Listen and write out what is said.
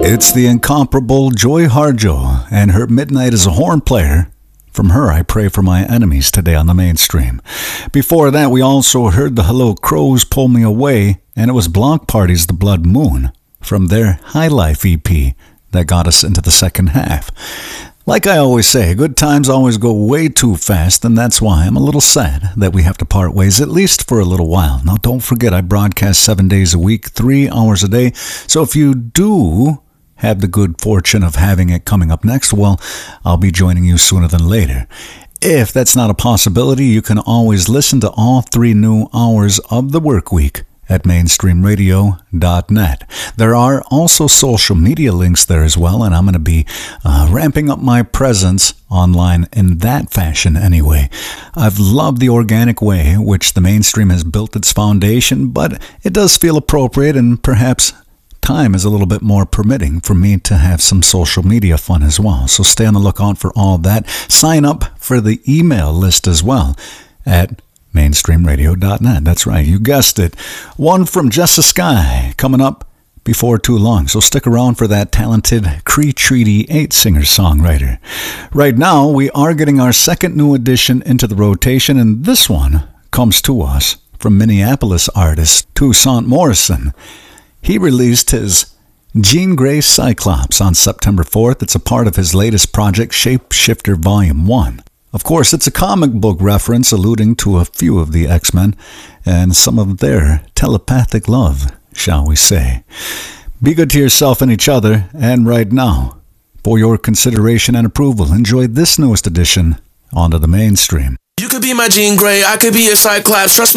It's the incomparable Joy Harjo and her Midnight as a Horn Player. From her, I Pray for My Enemies today on the mainstream. Before that, we also heard the Hello Crows Pull Me Away, and it was Block Party's The Blood Moon from their High Life EP that got us into the second half. Like I always say, good times always go way too fast, and that's why I'm a little sad that we have to part ways, at least for a little while. Now, don't forget, I broadcast 7 days a week, 3 hours a day, so if you do have the good fortune of having it coming up next, well, I'll be joining you sooner than later. If that's not a possibility, you can always listen to all 3 new hours of the work week at mainstreamradio.net. There are also social media links there as well, and I'm going to be ramping up my presence online in that fashion anyway. I've loved the organic way which the mainstream has built its foundation, but it does feel appropriate, and perhaps time is a little bit more permitting for me to have some social media fun as well. So stay on the lookout for all that. Sign up for the email list as well at mainstreamradio.net. That's right, you guessed it. One from Just the Sky coming up before too long, so stick around for that talented Cree Treaty 8 singer-songwriter. Right now, we are getting our second new addition into the rotation, and this one comes to us from Minneapolis artist Toussaint Morrison. He released his Jean Grey Cyclops on September 4th. It's a part of his latest project, Shapeshifter Volume 1. Of course, it's a comic book reference alluding to a few of the X-Men and some of their telepathic love, shall we say. Be good to yourself and each other, and right now, for your consideration and approval, enjoy this newest edition onto the mainstream. You could be my Jean Grey, I could be your Cyclops, trust me.